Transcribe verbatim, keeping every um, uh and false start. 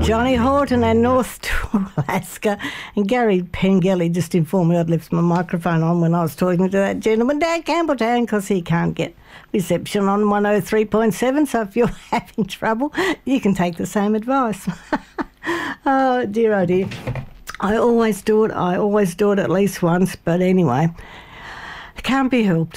Johnny Horton and North to Alaska. And Gary Pengelly just informed me I'd left my microphone on when I was talking to that gentleman down Campbelltown because he can't get reception on one oh three point seven. So if you're having trouble, you can take the same advice. Oh, dear, oh, dear. I always do it. I always do it at least once. But anyway, it can't be helped.